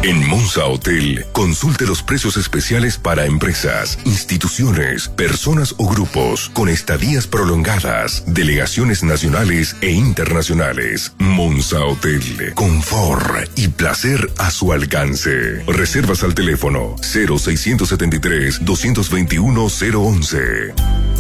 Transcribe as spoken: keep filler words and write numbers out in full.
En Monza Hotel, consulte los precios especiales para empresas, instituciones, personas o grupos, con estadías prolongadas, delegaciones nacionales e internacionales. Monza Hotel, confort y placer a su alcance. Reservas al teléfono cero seiscientos setenta y tres, doscientos veintiuno, cero once.